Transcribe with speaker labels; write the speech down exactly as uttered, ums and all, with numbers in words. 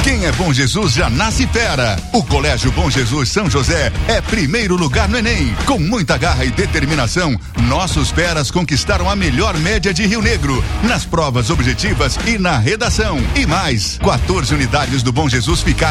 Speaker 1: Quem é Bom Jesus já nasce fera. O Colégio Bom Jesus São José é primeiro lugar no Enem. Com muita garra e determinação, nossos feras conquistaram a melhor média de Rio Negro nas provas objetivas e na redação. E mais, quatorze unidades do Bom Jesus ficaram